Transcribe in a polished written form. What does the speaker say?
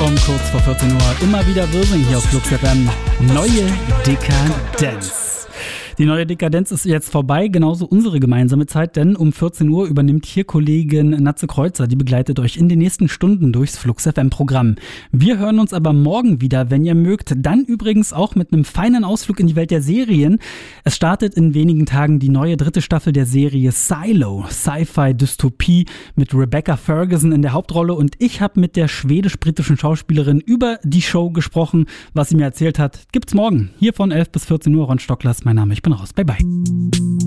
Um kurz vor 14 Uhr immer wieder Wirsing hier auf Flux FM. Neue Dekadenz. Die neue Dekadenz ist jetzt vorbei, genauso unsere gemeinsame Zeit, denn um 14 Uhr übernimmt hier Kollegin Natze Kreuzer, die begleitet euch in den nächsten Stunden durchs Flux FM-Programm. Wir hören uns aber morgen wieder, wenn ihr mögt, dann übrigens auch mit einem feinen Ausflug in die Welt der Serien. Es startet in wenigen Tagen die neue 3. Staffel der Serie Silo, Sci-Fi-Dystopie mit Rebecca Ferguson in der Hauptrolle, und ich habe mit der schwedisch-britischen Schauspielerin über die Show gesprochen. Was sie mir erzählt hat, gibt's morgen hier von 11 bis 14 Uhr. Ron Stocklers, mein Name. Ich bin raus. Bye, bye.